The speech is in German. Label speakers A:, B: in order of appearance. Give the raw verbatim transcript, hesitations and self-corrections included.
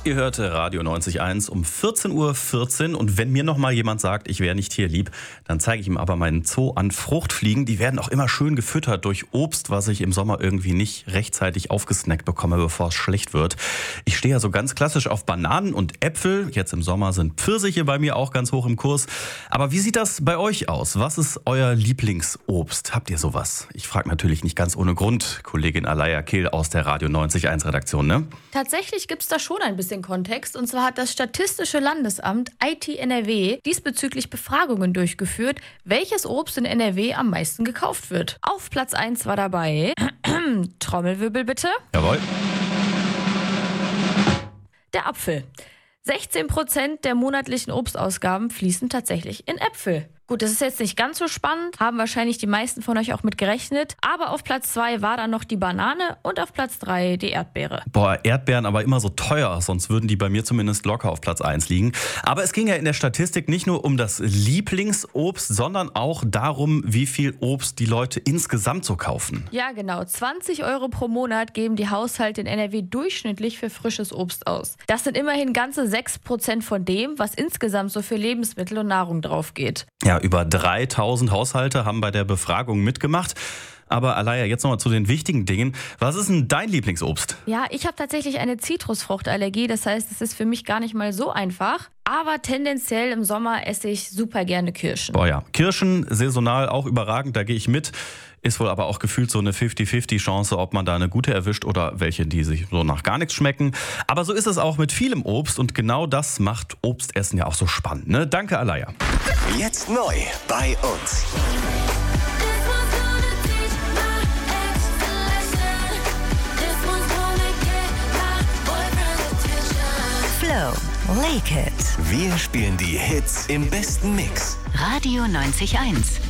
A: Ihr hört Radio neunzig Komma eins um vierzehn Uhr vierzehn und wenn mir noch mal jemand sagt, ich wäre nicht tierlieb, dann zeige ich ihm aber meinen Zoo an Fruchtfliegen. Die werden auch immer schön gefüttert durch Obst, was ich im Sommer irgendwie nicht rechtzeitig aufgesnackt bekomme, bevor es schlecht wird. Ich stehe ja so ganz klassisch auf Bananen und Äpfel. Jetzt im Sommer sind Pfirsiche bei mir auch ganz hoch im Kurs. Aber wie sieht das bei euch aus? Was ist euer Lieblingsobst? Habt ihr sowas? Ich frage natürlich nicht ganz ohne Grund. Kollegin Alaya Kehl aus der Radio neunzig Komma eins Redaktion, ne?
B: Tatsächlich gibt es da schon ein bisschen Kontext. Und zwar hat das Statistische Landesamt I T N R W diesbezüglich Befragungen durchgeführt, welches Obst in N R W am meisten gekauft wird. Auf Platz eins war dabei, Trommelwirbel bitte.
A: Jawohl.
B: Der Apfel. sechzehn Prozent der monatlichen Obstausgaben fließen tatsächlich in Äpfel. Gut, das ist jetzt nicht ganz so spannend, haben wahrscheinlich die meisten von euch auch mit gerechnet. Aber auf Platz zwei war dann noch die Banane und auf Platz drei die Erdbeere.
A: Boah, Erdbeeren aber immer so teuer, sonst würden die bei mir zumindest locker auf Platz eins liegen. Aber es ging ja in der Statistik nicht nur um das Lieblingsobst, sondern auch darum, wie viel Obst die Leute insgesamt so kaufen.
B: Ja, genau. zwanzig Euro pro Monat geben die Haushalte in N R W durchschnittlich für frisches Obst aus. Das sind immerhin ganze sechs Prozent von dem, was insgesamt so für Lebensmittel und Nahrung drauf geht.
A: Ja, über dreitausend Haushalte haben bei der Befragung mitgemacht. Aber Alaya, jetzt nochmal zu den wichtigen Dingen. Was ist denn dein Lieblingsobst?
B: Ja, ich habe tatsächlich eine Zitrusfruchtallergie. Das heißt, es ist für mich gar nicht mal so einfach. Aber tendenziell im Sommer esse ich super gerne Kirschen.
A: Boah ja, Kirschen saisonal auch überragend, da gehe ich mit. Ist wohl aber auch gefühlt so eine fünfzig fünfzig Chance, ob man da eine gute erwischt oder welche, die sich so nach gar nichts schmecken. Aber so ist es auch mit vielem Obst und genau das macht Obstessen ja auch so spannend, ne? Danke, Alaya.
C: Jetzt neu bei uns.
D: Flow, Lake It.
C: Wir spielen die Hits im besten Mix.
D: Radio neunzig Komma eins.